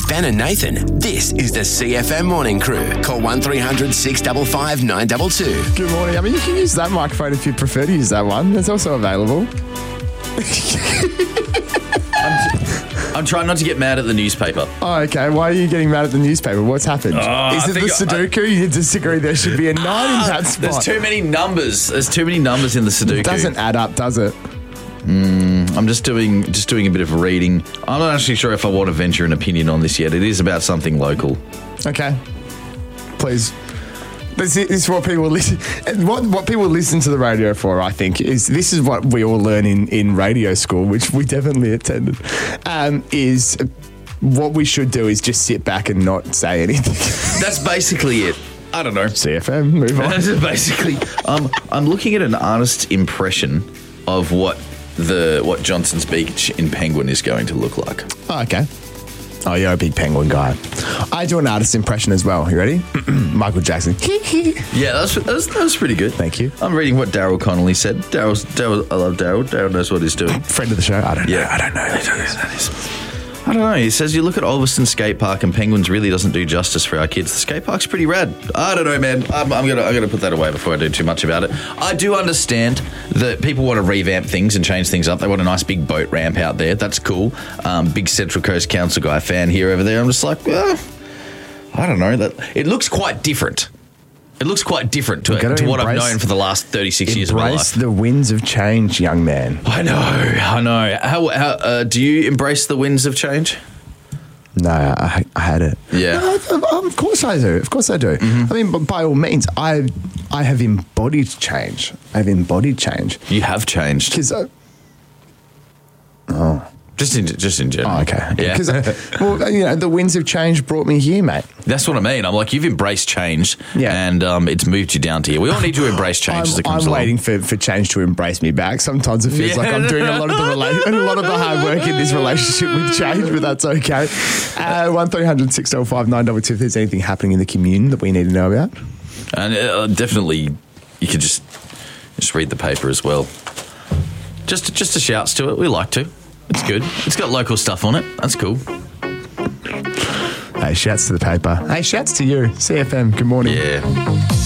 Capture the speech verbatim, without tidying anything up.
Ben and Nathan, this is the C F M Morning Crew. Call one three hundred six five five nine two two. Good morning. I mean, you can use that microphone if you prefer to use that one. It's also available. I'm, I'm trying not to get mad at the newspaper. Oh, okay. Why are you getting mad at the newspaper? What's happened? Oh, is I it the think Sudoku? I- you disagree there should be a nine in that spot. There's too many numbers. There's too many numbers in the Sudoku. It doesn't add up, does it? Mm, I'm just doing just doing a bit of reading. I'm not actually sure if I want to venture an opinion on this yet. It is about something local. Okay. Please. This is what people listen. What what people listen to the radio for, I think, is this is what we all learn in, in radio school, which we definitely attended. Um, is what we should do is just sit back and not say anything. That's basically it. I don't know. C F M, move on. That's basically, um, I'm looking at an artist's impression of what the what Johnson's Beach in Penguin is going to look like. Oh, okay. Oh, you're a big Penguin guy. I do an artist impression as well. You ready? Michael Jackson. Yeah, that's, that's that was pretty good. Thank you. I'm reading what Daryl Connolly said. Daryl's, Daryl, I love Daryl. Daryl knows what he's doing. Friend of the show. I don't know. Yeah. I don't know. I don't know who that is. I don't know. He says you look at Ulverston Skate Park and Penguins really doesn't do justice for our kids. The skate park's pretty rad. I don't know, man. I'm, I'm gonna I'm gonna put that away before I do too much about it. I do understand that people want to revamp things and change things up. They want a nice big boat ramp out there. That's cool. Um, big Central Coast Council guy fan here over there. I'm just like, well, I don't know. That it looks quite different. It looks quite different to, to what I've known for the last thirty-six years of my life. Embrace the winds of change, young man. I know, I know. How, how uh, do you embrace the winds of change? No, I, I had it. Yeah. No, of, of course I do. Of course I do. Mm-hmm. I mean, but by all means, I I have embodied change. I've embodied change. You have changed. Because, uh, oh. Just in, just in general. Oh, okay. Yeah. Because, well, you know, the winds of change brought me here, mate. That's what I mean. I'm like, you've embraced change, yeah. and um, it's moved you down to here. We all need to embrace change I'm, as it comes I'm along. waiting for, for change to embrace me back. Sometimes it feels Yeah. like I'm doing a lot of the rela- a lot of the hard work in this relationship with change, but that's okay. Uh, one three hundred six oh five nine two two if there's anything happening in the commune that we need to know about. And uh, definitely, you could just just read the paper as well. Just just a shouts to it. We like to. It's good. It's got local stuff on it. That's cool. Hey, shouts to the paper. Hey, shouts to you. C F M, good morning. Yeah.